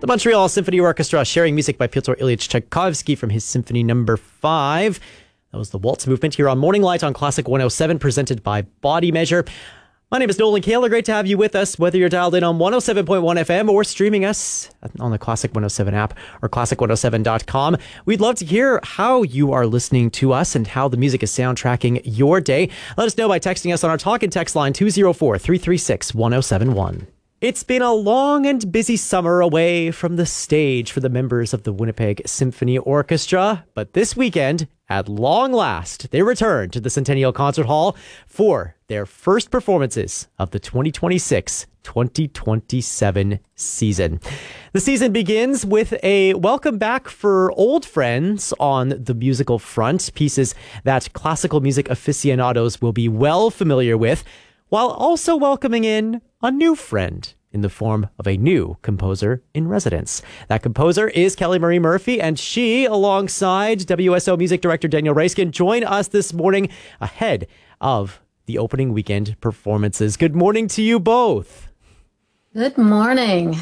The Montreal Symphony Orchestra sharing music by Pyotr Ilyich Tchaikovsky from his Symphony No. 5. That was the Waltz Movement here on Morning Light on Classic 107, presented by Body Measure. My name is Nolan Kaler. Great to have you with us, whether you're dialed in on 107.1 FM or streaming us on the Classic 107 app or classic107.com. We'd love to hear how you are listening to us and how the music is soundtracking your day. Let us know by texting us on our talk and text line 204-336-1071. It's been a long and busy summer away from the stage for the members of the Winnipeg Symphony Orchestra, but this weekend, at long last, they return to the Centennial Concert Hall for their first performances of the 2026-2027 season. The season begins with a welcome back for old friends on the musical front, pieces that classical music aficionados will be well familiar with, while also welcoming in a new friend in the form of a new composer in residence. That composer is Kelly Marie Murphy, and she, alongside WSO Music Director Daniel Raiskin, join us this morning ahead of the opening weekend performances. Good morning to you both. Good morning.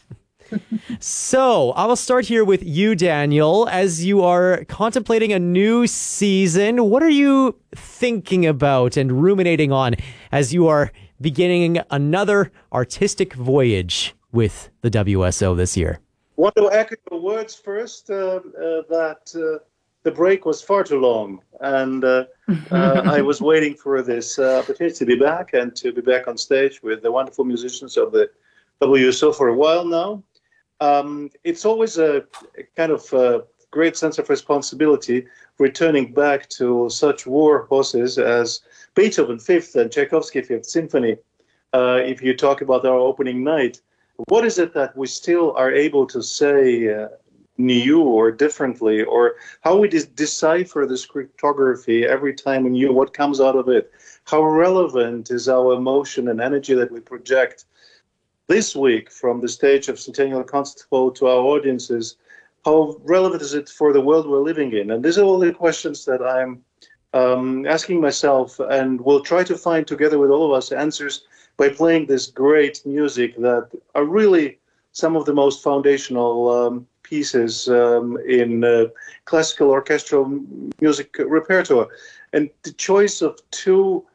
So, I will start here with you, Daniel. As you are contemplating a new season, what are you thinking about and ruminating on as you are beginning another artistic voyage with the WSO this year? I want to echo your words first, that the break was far too long. And I was waiting for this opportunity to be back and to be back on stage with the wonderful musicians of the WSO for a while now. It's always a kind of great sense of responsibility returning back to such war bosses as Beethoven Fifth and Tchaikovsky Fifth Symphony. If you talk about our opening night, what is it that we still are able to say new or differently, or how we decipher the scriptography every time we knew what comes out of it? How relevant is our emotion and energy that we project this week from the stage of Centennial Concert Hall to our audiences? How relevant is it for the world we're living in? And these are all the questions that I'm asking myself, and we'll try to find together with all of us answers by playing this great music that are really some of the most foundational pieces in classical orchestral music repertoire. And the choice of two